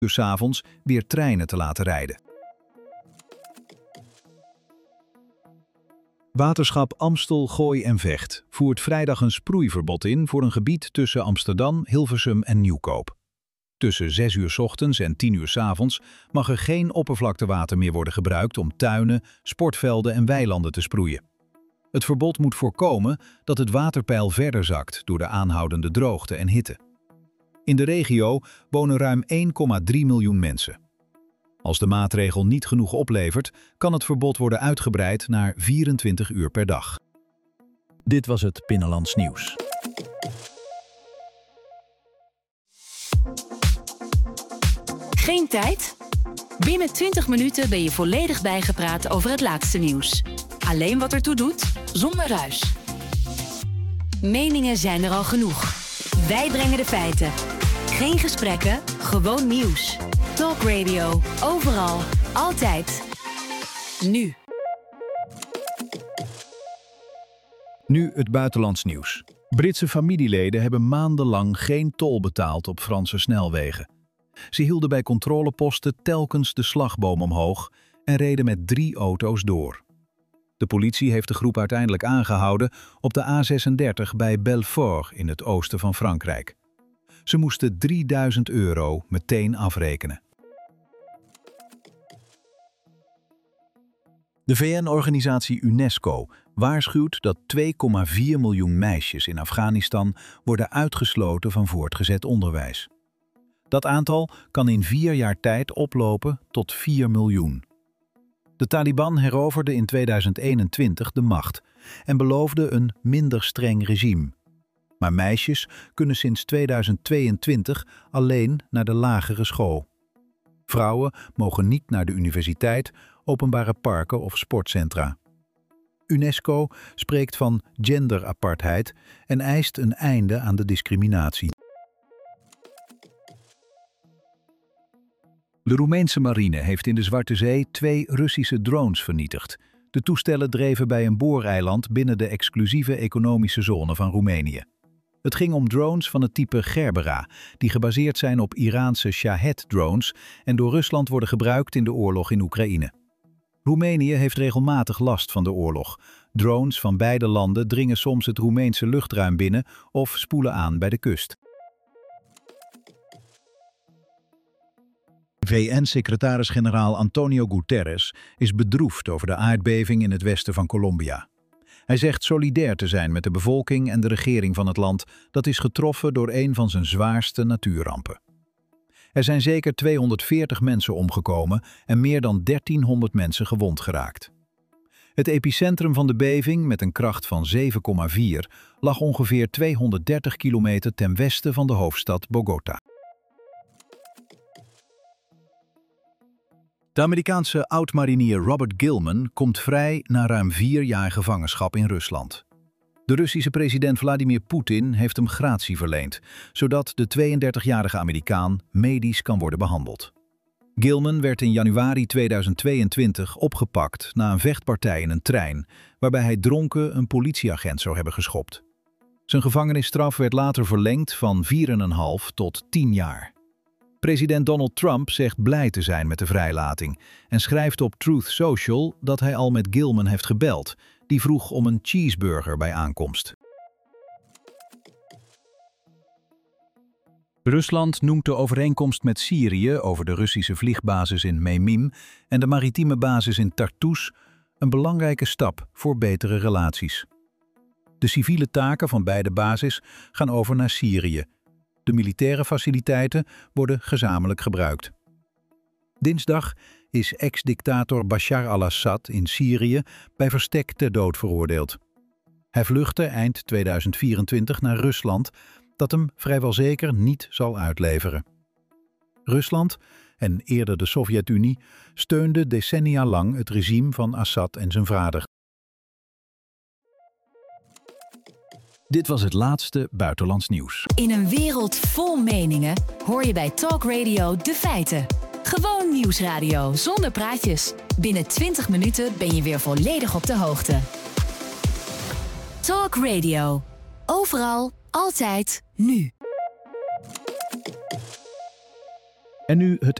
uur 's avonds weer treinen te laten rijden. Waterschap Amstel, Gooi en Vecht voert vrijdag een sproeiverbod in voor een gebied tussen Amsterdam, Hilversum en Nieuwkoop. Tussen 6 uur 's ochtends en 10 uur 's avonds mag er geen oppervlaktewater meer worden gebruikt om tuinen, sportvelden en weilanden te sproeien. Het verbod moet voorkomen dat het waterpeil verder zakt door de aanhoudende droogte en hitte. In de regio wonen ruim 1,3 miljoen mensen. Als de maatregel niet genoeg oplevert, kan het verbod worden uitgebreid naar 24 uur per dag. Dit was het Binnenlands Nieuws. Geen tijd? Binnen 20 minuten ben je volledig bijgepraat over het laatste nieuws. Alleen wat ertoe doet, zonder ruis. Meningen zijn er al genoeg. Wij brengen de feiten. Geen gesprekken, gewoon nieuws. Talk Radio, overal, altijd. Nu. Nu het buitenlands nieuws. Britse familieleden hebben maandenlang geen tol betaald op Franse snelwegen. Ze hielden bij controleposten telkens de slagboom omhoog en reden met 3 auto's door. De politie heeft de groep uiteindelijk aangehouden op de A36 bij Belfort in het oosten van Frankrijk. Ze moesten €3000 meteen afrekenen. De VN-organisatie UNESCO waarschuwt dat 2,4 miljoen meisjes in Afghanistan worden uitgesloten van voortgezet onderwijs. Dat aantal kan in 4 jaar tijd oplopen tot 4 miljoen. De Taliban heroverde in 2021 de macht en beloofde een minder streng regime. Maar meisjes kunnen sinds 2022 alleen naar de lagere school. Vrouwen mogen niet naar de universiteit, openbare parken of sportcentra. UNESCO spreekt van genderapartheid en eist een einde aan de discriminatie. De Roemeense marine heeft in de Zwarte Zee 2 Russische drones vernietigd. De toestellen dreven bij een booreiland binnen de exclusieve economische zone van Roemenië. Het ging om drones van het type Gerbera, die gebaseerd zijn op Iraanse Shahed-drones en door Rusland worden gebruikt in de oorlog in Oekraïne. Roemenië heeft regelmatig last van de oorlog. Drones van beide landen dringen soms het Roemeense luchtruim binnen of spoelen aan bij de kust. VN-secretaris-generaal Antonio Guterres is bedroefd over de aardbeving in het westen van Colombia. Hij zegt solidair te zijn met de bevolking en de regering van het land dat is getroffen door een van zijn zwaarste natuurrampen. Er zijn zeker 240 mensen omgekomen en meer dan 1300 mensen gewond geraakt. Het epicentrum van de beving, met een kracht van 7,4, lag ongeveer 230 kilometer ten westen van de hoofdstad Bogota. De Amerikaanse oud-marinier Robert Gilman komt vrij na ruim 4 jaar gevangenschap in Rusland. De Russische president Vladimir Poetin heeft hem gratie verleend, zodat de 32-jarige Amerikaan medisch kan worden behandeld. Gilman werd in januari 2022 opgepakt na een vechtpartij in een trein, waarbij hij dronken een politieagent zou hebben geschopt. Zijn gevangenisstraf werd later verlengd van 4,5 tot 10 jaar. President Donald Trump zegt blij te zijn met de vrijlating en schrijft op Truth Social dat hij al met Gilman heeft gebeld. Die vroeg om een cheeseburger bij aankomst. Rusland noemt de overeenkomst met Syrië over de Russische vliegbasis in Memim en de maritieme basis in Tartus een belangrijke stap voor betere relaties. De civiele taken van beide bases gaan over naar Syrië. De militaire faciliteiten worden gezamenlijk gebruikt. Dinsdag is ex-dictator Bashar al-Assad in Syrië bij verstek ter dood veroordeeld. Hij vluchtte eind 2024 naar Rusland, dat hem vrijwel zeker niet zal uitleveren. Rusland, en eerder de Sovjet-Unie, steunde decennia lang het regime van Assad en zijn vader. Dit was het laatste buitenlands nieuws. In een wereld vol meningen hoor je bij Talk Radio de feiten. Gewoon nieuwsradio zonder praatjes. Binnen 20 minuten ben je weer volledig op de hoogte. Talk Radio. Overal, altijd, nu. En nu het